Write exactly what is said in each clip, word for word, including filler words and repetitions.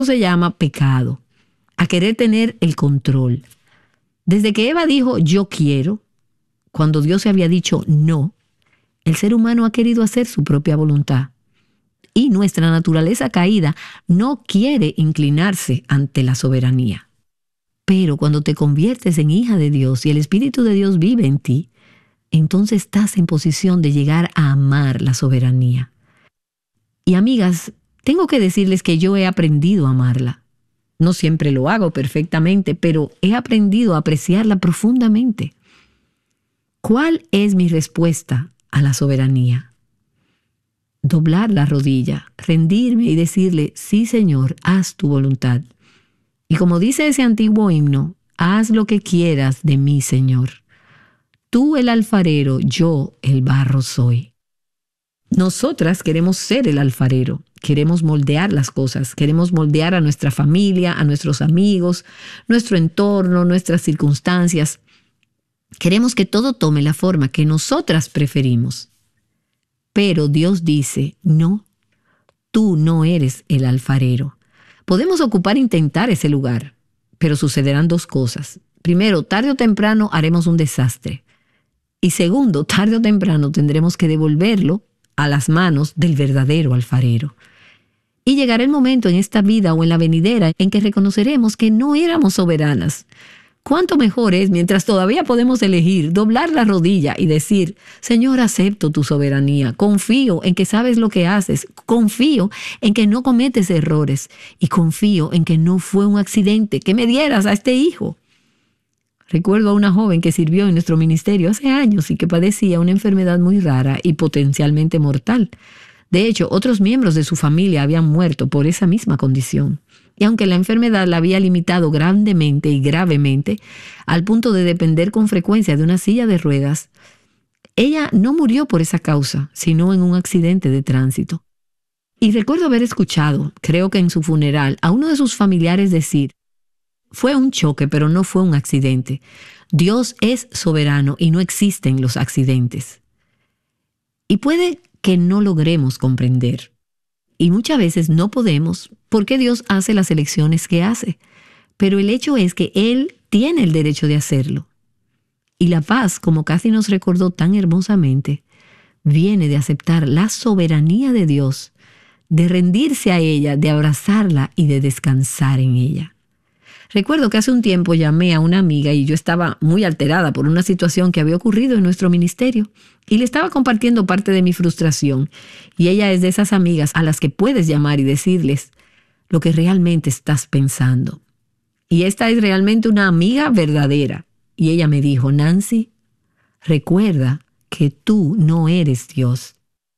se llama pecado, a querer tener el control. Desde que Eva dijo yo quiero, cuando Dios se había dicho no, el ser humano ha querido hacer su propia voluntad. Y nuestra naturaleza caída no quiere inclinarse ante la soberanía. Pero cuando te conviertes en hija de Dios y el Espíritu de Dios vive en ti, entonces estás en posición de llegar a amar la soberanía. Y amigas, tengo que decirles que yo he aprendido a amarla. No siempre lo hago perfectamente, pero he aprendido a apreciarla profundamente. ¿Cuál es mi respuesta a la soberanía? Doblar la rodilla, rendirme y decirle, sí Señor, haz tu voluntad. Y como dice ese antiguo himno, haz lo que quieras de mí, Señor. Tú el alfarero, yo el barro soy. Nosotras queremos ser el alfarero, queremos moldear las cosas, queremos moldear a nuestra familia, a nuestros amigos, nuestro entorno, nuestras circunstancias. Queremos que todo tome la forma que nosotras preferimos. Pero Dios dice, no, tú no eres el alfarero. Podemos ocupar e intentar ese lugar, pero sucederán dos cosas. Primero, tarde o temprano haremos un desastre. Y segundo, tarde o temprano tendremos que devolverlo a las manos del verdadero alfarero. Y llegará el momento en esta vida o en la venidera en que reconoceremos que no éramos soberanas. ¿Cuánto mejor es, mientras todavía podemos elegir, doblar la rodilla y decir, Señor, acepto tu soberanía, confío en que sabes lo que haces, confío en que no cometes errores y confío en que no fue un accidente que me dieras a este hijo? Recuerdo a una joven que sirvió en nuestro ministerio hace años y que padecía una enfermedad muy rara y potencialmente mortal. De hecho, otros miembros de su familia habían muerto por esa misma condición. Y aunque la enfermedad la había limitado grandemente y gravemente, al punto de depender con frecuencia de una silla de ruedas, ella no murió por esa causa, sino en un accidente de tránsito. Y recuerdo haber escuchado, creo que en su funeral, a uno de sus familiares decir, fue un choque, pero no fue un accidente. Dios es soberano y no existen los accidentes. Y puede que no logremos comprender. Y muchas veces no podemos porque Dios hace las elecciones que hace. Pero el hecho es que Él tiene el derecho de hacerlo. Y la paz, como Kathy nos recordó tan hermosamente, viene de aceptar la soberanía de Dios, de rendirse a ella, de abrazarla y de descansar en ella. Recuerdo que hace un tiempo llamé a una amiga y yo estaba muy alterada por una situación que había ocurrido en nuestro ministerio y le estaba compartiendo parte de mi frustración. Y ella es de esas amigas a las que puedes llamar y decirles lo que realmente estás pensando. Y esta es realmente una amiga verdadera. Y ella me dijo, Nancy, recuerda que tú no eres Dios.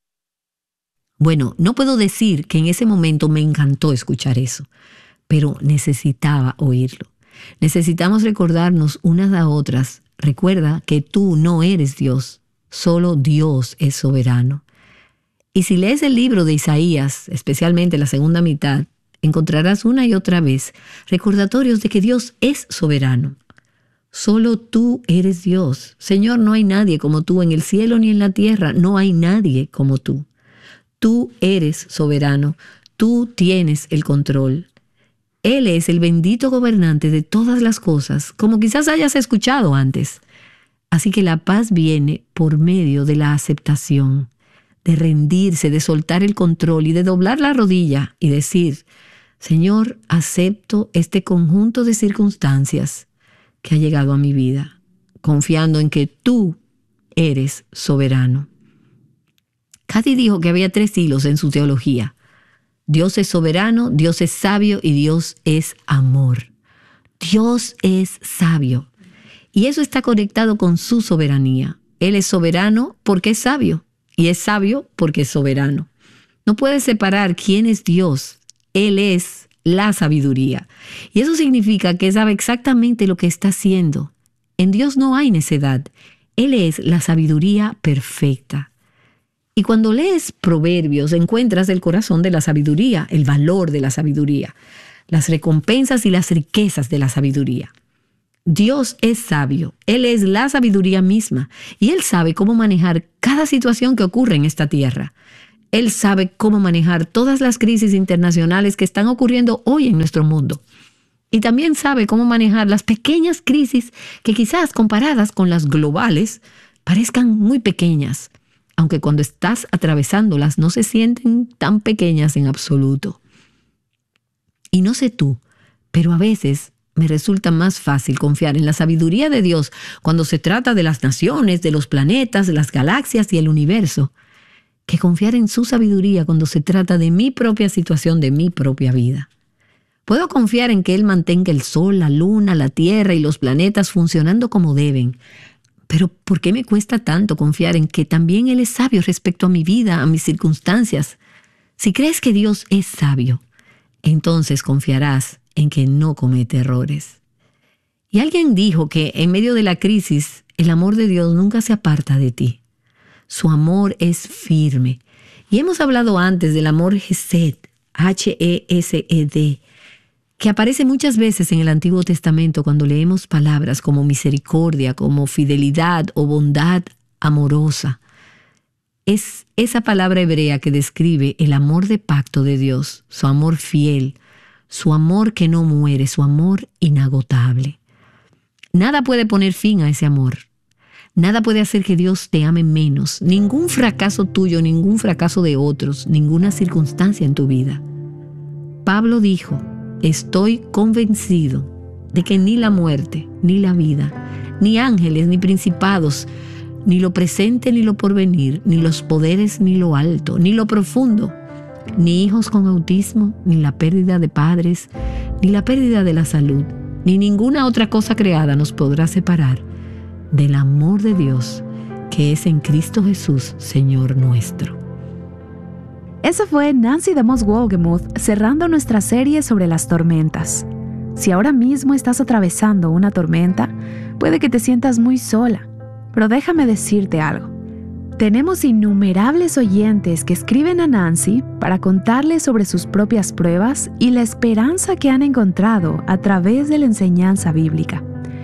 Bueno, no puedo decir que en ese momento me encantó escuchar eso, pero necesitaba oírlo. Necesitamos recordarnos unas a otras. Recuerda que tú no eres Dios, solo Dios es soberano. Y si lees el libro de Isaías, especialmente la segunda mitad, encontrarás una y otra vez recordatorios de que Dios es soberano. Solo tú eres Dios. Señor, no hay nadie como tú en el cielo ni en la tierra. No hay nadie como tú. Tú eres soberano. Tú tienes el control. Él es el bendito gobernante de todas las cosas, como quizás hayas escuchado antes. Así que la paz viene por medio de la aceptación, de rendirse, de soltar el control y de doblar la rodilla y decir, Señor, acepto este conjunto de circunstancias que ha llegado a mi vida, confiando en que tú eres soberano. Kathy dijo que había tres hilos en su teología. Dios es soberano, Dios es sabio y Dios es amor. Dios es sabio. Y eso está conectado con su soberanía. Él es soberano porque es sabio. Y es sabio porque es soberano. No puedes separar quién es Dios. Él es la sabiduría. Y eso significa que sabe exactamente lo que está haciendo. En Dios no hay necedad. Él es la sabiduría perfecta. Y cuando lees Proverbios, encuentras el corazón de la sabiduría, el valor de la sabiduría, las recompensas y las riquezas de la sabiduría. Dios es sabio, Él es la sabiduría misma y Él sabe cómo manejar cada situación que ocurre en esta tierra. Él sabe cómo manejar todas las crisis internacionales que están ocurriendo hoy en nuestro mundo. Y también sabe cómo manejar las pequeñas crisis que quizás comparadas con las globales parezcan muy pequeñas, aunque cuando estás atravesándolas no se sienten tan pequeñas en absoluto. Y no sé tú, pero a veces me resulta más fácil confiar en la sabiduría de Dios cuando se trata de las naciones, de los planetas, de las galaxias y el universo, que confiar en su sabiduría cuando se trata de mi propia situación, de mi propia vida. Puedo confiar en que Él mantenga el sol, la luna, la tierra y los planetas funcionando como deben. Pero ¿por qué me cuesta tanto confiar en que también Él es sabio respecto a mi vida, a mis circunstancias? Si crees que Dios es sabio, entonces confiarás en que no comete errores. Y alguien dijo que en medio de la crisis, el amor de Dios nunca se aparta de ti. Su amor es firme. Y hemos hablado antes del amor Hesed, H E S E D, que aparece muchas veces en el Antiguo Testamento cuando leemos palabras como misericordia, como fidelidad o bondad amorosa. Es esa palabra hebrea que describe el amor de pacto de Dios, su amor fiel, su amor que no muere, su amor inagotable. Nada puede poner fin a ese amor. Nada puede hacer que Dios te ame menos. Ningún fracaso tuyo, ningún fracaso de otros, ninguna circunstancia en tu vida. Pablo dijo: estoy convencido de que ni la muerte, ni la vida, ni ángeles, ni principados, ni lo presente, ni lo porvenir, ni los poderes, ni lo alto, ni lo profundo, ni hijos con autismo, ni la pérdida de padres, ni la pérdida de la salud, ni ninguna otra cosa creada nos podrá separar del amor de Dios que es en Cristo Jesús, Señor nuestro. Esa fue Nancy DeMoss Wolgemuth cerrando nuestra serie sobre las tormentas. Si ahora mismo estás atravesando una tormenta, puede que te sientas muy sola, pero déjame decirte algo. Tenemos innumerables oyentes que escriben a Nancy para contarle sobre sus propias pruebas y la esperanza que han encontrado a través de la enseñanza bíblica.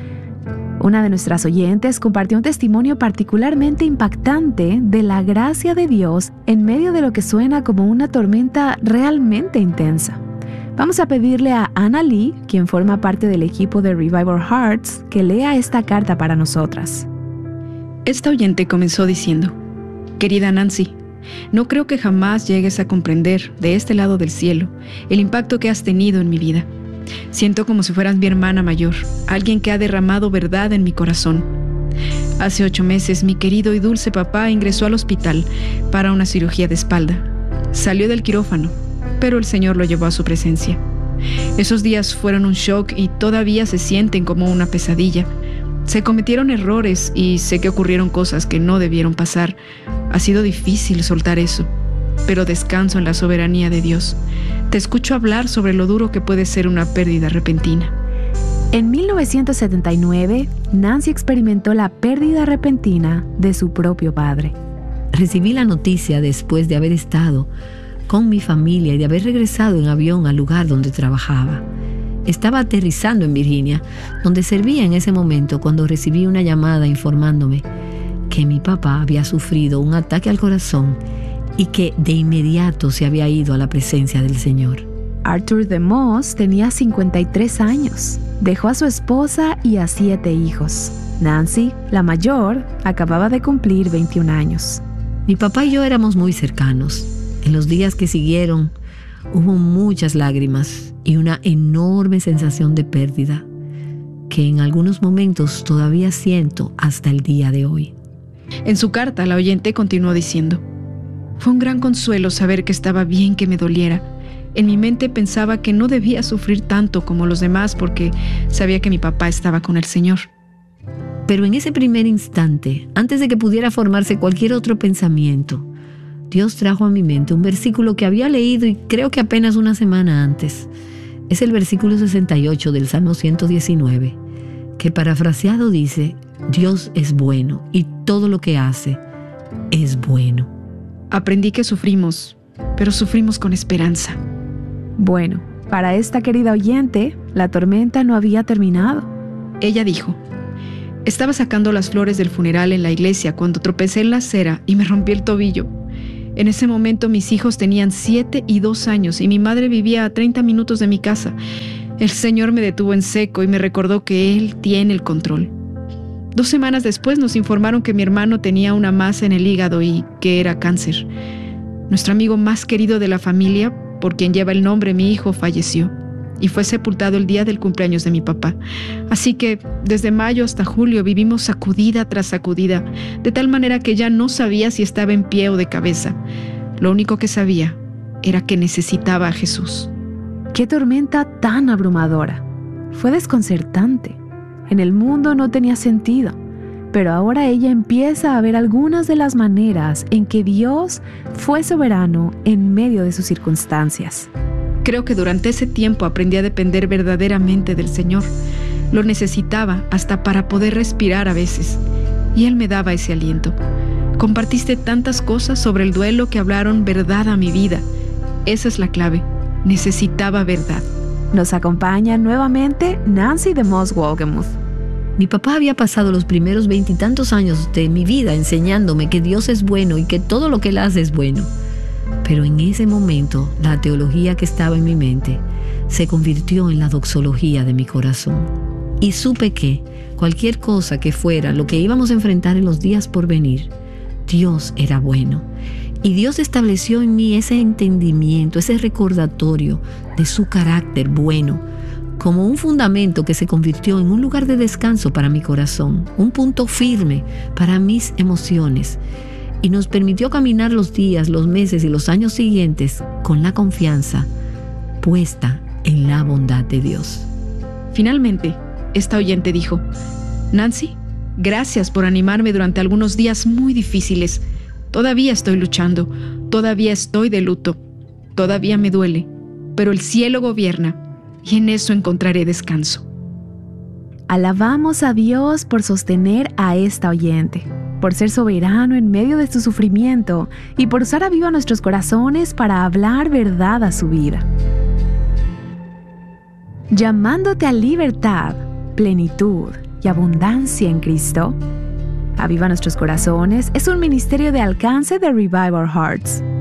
Una de nuestras oyentes compartió un testimonio particularmente impactante de la gracia de Dios en medio de lo que suena como una tormenta realmente intensa. Vamos a pedirle a Anna Lee, quien forma parte del equipo de Revive Our Hearts, que lea esta carta para nosotras. Esta oyente comenzó diciendo: Querida Nancy, no creo que jamás llegues a comprender, de este lado del cielo, el impacto que has tenido en mi vida. Siento como si fueras mi hermana mayor, alguien que ha derramado verdad en mi corazón. Hace ocho meses, mi querido y dulce papá ingresó al hospital para una cirugía de espalda. Salió del quirófano, pero el Señor lo llevó a su presencia. Esos días fueron un shock y todavía se sienten como una pesadilla. Se cometieron errores y sé que ocurrieron cosas que no debieron pasar. Ha sido difícil soltar eso, pero descanso en la soberanía de Dios. Te escucho hablar sobre lo duro que puede ser una pérdida repentina. En mil novecientos setenta y nueve, Nancy experimentó la pérdida repentina de su propio padre. Recibí la noticia después de haber estado con mi familia y de haber regresado en avión al lugar donde trabajaba. Estaba aterrizando en Virginia, donde servía en ese momento, cuando recibí una llamada informándome que mi papá había sufrido un ataque al corazón y que de inmediato se había ido a la presencia del Señor. Arthur DeMoss tenía cincuenta y tres años. Dejó a su esposa y a siete hijos. Nancy, la mayor, acababa de cumplir veintiún años. Mi papá y yo éramos muy cercanos. En los días que siguieron, hubo muchas lágrimas y una enorme sensación de pérdida que en algunos momentos todavía siento hasta el día de hoy. En su carta, la oyente continuó diciendo: Fue un gran consuelo saber que estaba bien, que me doliera. En mi mente pensaba que no debía sufrir tanto como los demás porque sabía que mi papá estaba con el Señor. Pero en ese primer instante, antes de que pudiera formarse cualquier otro pensamiento, Dios trajo a mi mente un versículo que había leído y creo que apenas una semana antes. Es el versículo sesenta y ocho del Salmo ciento diecinueve, que parafraseado dice: Dios es bueno y todo lo que hace es bueno. Aprendí que sufrimos, pero sufrimos con esperanza. Bueno, para esta querida oyente, la tormenta no había terminado. Ella dijo: Estaba sacando las flores del funeral en la iglesia cuando tropecé en la acera y me rompí el tobillo. En ese momento mis hijos tenían siete y dos años y mi madre vivía a treinta minutos de mi casa. El Señor me detuvo en seco y me recordó que Él tiene el control. Dos semanas después nos informaron que mi hermano tenía una masa en el hígado y que era cáncer. Nuestro amigo más querido de la familia, por quien lleva el nombre mi hijo, falleció y fue sepultado el día del cumpleaños de mi papá. Así que desde mayo hasta julio vivimos sacudida tras sacudida, de tal manera que ya no sabía si estaba en pie o de cabeza. Lo único que sabía era que necesitaba a Jesús. ¡Qué tormenta tan abrumadora! Fue desconcertante. En el mundo no tenía sentido, pero ahora ella empieza a ver algunas de las maneras en que Dios fue soberano en medio de sus circunstancias. Creo que durante ese tiempo aprendí a depender verdaderamente del Señor. Lo necesitaba hasta para poder respirar a veces, y Él me daba ese aliento. Compartiste tantas cosas sobre el duelo que hablaron verdad a mi vida. Esa es la clave. Necesitaba verdad. Nos acompaña nuevamente Nancy DeMoss Wolgemuth. Mi papá había pasado los primeros veintitantos años de mi vida enseñándome que Dios es bueno y que todo lo que Él hace es bueno. Pero en ese momento, la teología que estaba en mi mente se convirtió en la doxología de mi corazón. Y supe que, cualquier cosa que fuera lo que íbamos a enfrentar en los días por venir, Dios era bueno. Y Dios estableció en mí ese entendimiento, ese recordatorio de su carácter bueno, como un fundamento que se convirtió en un lugar de descanso para mi corazón, un punto firme para mis emociones, y nos permitió caminar los días, los meses y los años siguientes con la confianza puesta en la bondad de Dios. Finalmente, esta oyente dijo: Nancy, gracias por animarme durante algunos días muy difíciles. Todavía estoy luchando, todavía estoy de luto, todavía me duele, pero el cielo gobierna y en eso encontraré descanso. Alabamos a Dios por sostener a esta oyente, por ser soberano en medio de su sufrimiento y por usar a viva nuestros corazones para hablar verdad a su vida. Llamándote a libertad, plenitud y abundancia en Cristo, Aviva Nuestros Corazones es un ministerio de alcance de Revive Our Hearts.